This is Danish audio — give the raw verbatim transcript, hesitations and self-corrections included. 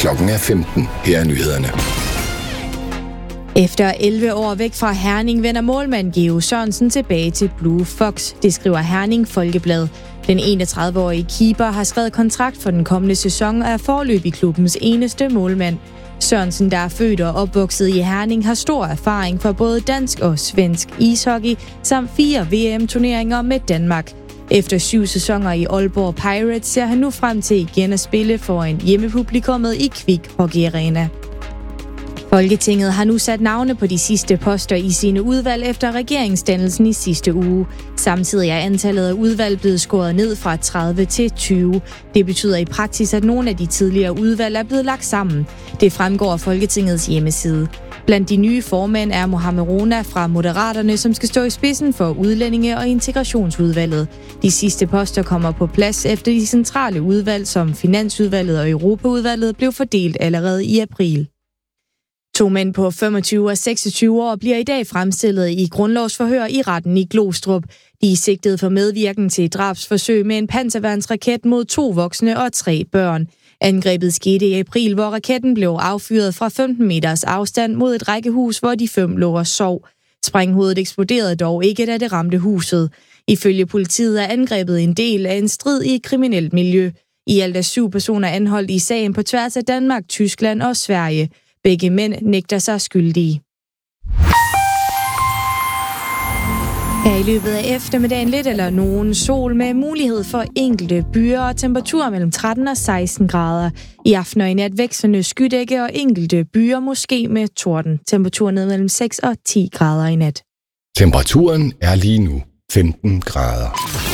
Klokken er femten. Her er nyhederne. Efter elleve år væk fra Herning vender målmand Geo Sørensen tilbage til Blue Fox. Det skriver Herning Folkeblad. Den enogtredive-årige keeper har skrevet kontrakt for den kommende sæson og er foreløbig klubbens eneste målmand. Sørensen, der er født og opvokset i Herning, har stor erfaring fra både dansk og svensk ishockey, samt fire V M-turneringer med Danmark. Efter syv sæsoner i Aalborg Pirates ser han nu frem til igen at spille foran hjemmepublikummet i Kvik Hockey Arena. Folketinget har nu sat navne på de sidste poster i sine udvalg efter regeringsdannelsen i sidste uge. Samtidig er antallet af udvalg blevet skåret ned fra tredive til tyve. Det betyder i praksis, at nogle af de tidligere udvalg er blevet lagt sammen. Det fremgår af Folketingets hjemmeside. Blandt de nye formænd er Mohamed Rona fra Moderaterne, som skal stå i spidsen for udlændinge- og integrationsudvalget. De sidste poster kommer på plads efter de centrale udvalg, som Finansudvalget og Europaudvalget blev fordelt allerede i april. To mænd på femogtyve og seksogtyve år bliver i dag fremstillet i grundlovsforhør i retten i Glostrup. De er sigtet for medvirken til et drabsforsøg med en panserværnsraket mod to voksne og tre børn. Angrebet skete i april, hvor raketten blev affyret fra femten meters afstand mod et rækkehus, hvor de fem lå og sov. Sprænghovedet eksploderede dog ikke, da det ramte huset. Ifølge politiet er angrebet en del af en strid i et kriminelt miljø. I alt er syv personer anholdt i sagen på tværs af Danmark, Tyskland og Sverige. Begge mænd nægter sig skyldige. Her i løbet af eftermiddagen lidt eller nogen sol med mulighed for enkelte byer og temperaturer mellem tretten og seksten grader. I aften og i nat vækstende skydække og enkelte byer måske med torden. Temperaturen ned mellem seks og ti grader i nat. Temperaturen er lige nu femten grader.